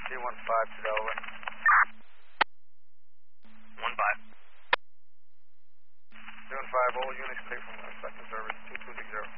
315 to Delaware. 1-5. 315, all units clear from sector service 2260.